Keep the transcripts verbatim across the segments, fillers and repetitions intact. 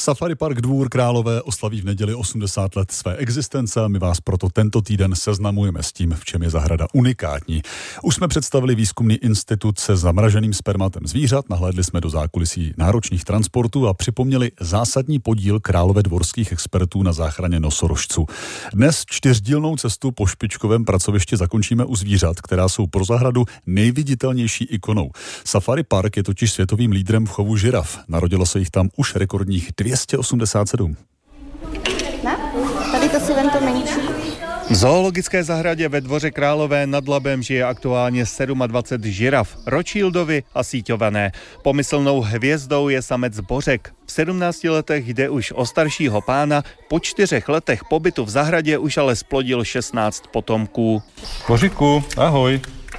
Safari Park Dvůr Králové oslaví v neděli osmdesát let své existence a my vás proto tento týden seznamujeme s tím, v čem je zahrada unikátní. Už jsme představili výzkumný institut se zamraženým spermatem zvířat, nahlédli jsme do zákulisí náročných transportů a připomněli zásadní podíl královédvorských expertů na záchraně nosorožců. Dnes čtyřdílnou cestu po špičkovém pracovišti zakončíme u zvířat, která jsou pro zahradu nejviditelnější ikonou. Safari Park je totiž světovým lídrem v chovu žiraf. Narodilo se jich tam už rekordních dvě stě osmdesát sedm. Ne? Tady to si vem to menší. V zoologické zahradě ve Dvoře Králové nad Labem žije aktuálně dvacet sedm žiraf, rothschildovi a síťované. Pomyslnou hvězdou je samec Bořek. V sedmnácti letech jde už o staršího pána, po čtyřech letech pobytu v zahradě už ale splodil šestnáct potomků. Boříku, ahoj.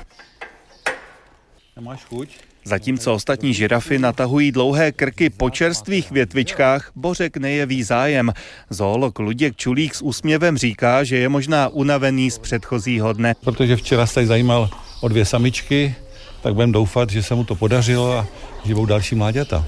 Nemáš chuť? Zatímco ostatní žirafy natahují dlouhé krky po čerstvých větvičkách, Bořek nejeví zájem. Zoolog Luděk Čulík s úsměvem říká, že je možná unavený z předchozího dne. Protože včera se zajímal o dvě samičky, tak budeme doufat, že se mu to podařilo a že budou další mláďata.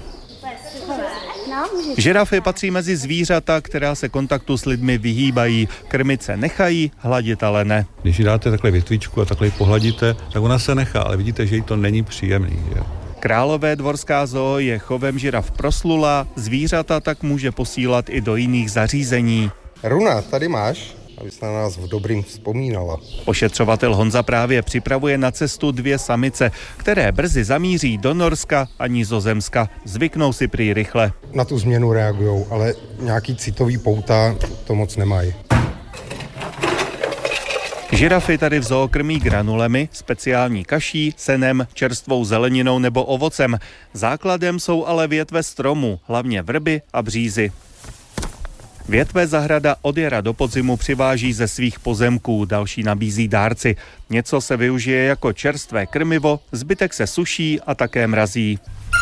Žirafy patří mezi zvířata, která se kontaktu s lidmi vyhýbají. Krmit se nechají, hladit ale ne. Když jí dáte takhle větvičku a takhle ji pohladíte, tak ona se nechá, ale vidíte, že jí to není příjemný. Že? Královédvorská zoo je chovem žiraf proslulá, zvířata tak může posílat i do jiných zařízení. Runa, tady máš, abys na nás v dobrým vzpomínala. Ošetřovatel Honza právě připravuje na cestu dvě samice, které brzy zamíří do Norska a Nizozemska. Zvyknou si prý rychle. Na tu změnu reagujou, ale nějaký citový pouta to moc nemají. Žirafy tady v zoo krmí granulemi, speciální kaší, senem, čerstvou zeleninou nebo ovocem. Základem jsou ale větve stromů, hlavně vrby a břízy. Větve zahrada od jara do podzimu přiváží ze svých pozemků, další nabízí dárci. Něco se využije jako čerstvé krmivo, zbytek se suší a také mrazí.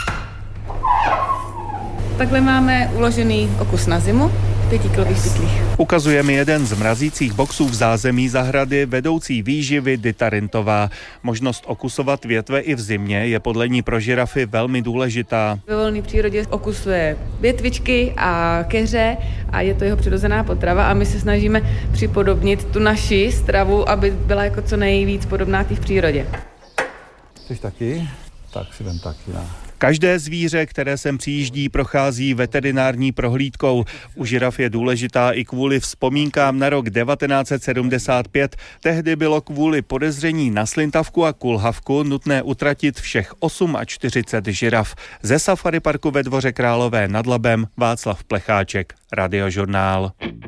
Takhle máme uložený okus na zimu v pětikilových pytlích. Ukazuje mi jeden z mrazících boxů v zázemí zahrady vedoucí výživy Dita Rintová. Možnost okusovat větve i v zimě je podle ní pro žirafy velmi důležitá. Ve volné přírodě okusuje větvičky a keře a je to jeho přirozená potrava a my se snažíme připodobnit tu naši stravu, aby byla jako co nejvíc podobná té v přírodě. Chceš taky? Tak si vem taky, ne? Každé zvíře, které sem přijíždí, prochází veterinární prohlídkou. U žiraf je důležitá i kvůli vzpomínkám na rok devatenáct set sedmdesát pět. Tehdy bylo kvůli podezření na slintavku a kulhavku nutné utratit všech čtyřicet osm žiraf. Ze Safari Parku ve Dvoře Králové nad Labem Václav Plecháček, Radiožurnál.